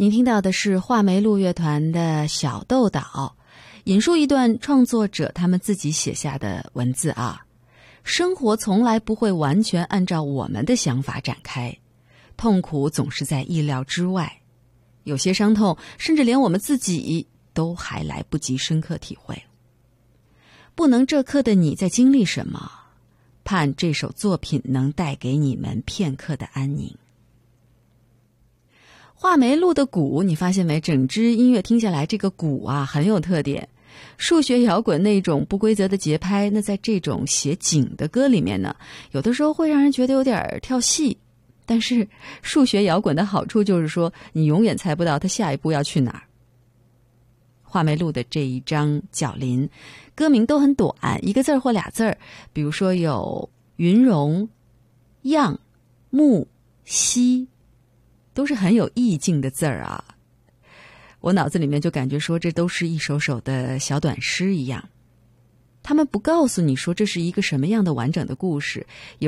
您听到的是画眉鹿乐团的小豆岛，引述一段创作者他们自己写下的文字啊。生活从来不会完全按照我们的想法展开，痛苦总是在意料之外，有些伤痛甚至连我们自己都还来不及深刻体会。不能这刻的你在经历什么？盼这首作品能带给你们片刻的安宁。画眉鹿的鼓，你发现没？整支音乐听下来，这个鼓啊很有特点。数学摇滚那种不规则的节拍，那在这种写景的歌里面呢，有的时候会让人觉得有点跳戏。但是数学摇滚的好处就是说，你永远猜不到它下一步要去哪儿。画眉鹿的这一张角林，歌名都很短，一个字或俩字儿，比如说有云容、漾、木、溪，都是很有意境的字儿啊。我脑子里面就感觉说，这都是一首首的小短诗一样。他们不告诉你说这是一个什么样的完整的故事，也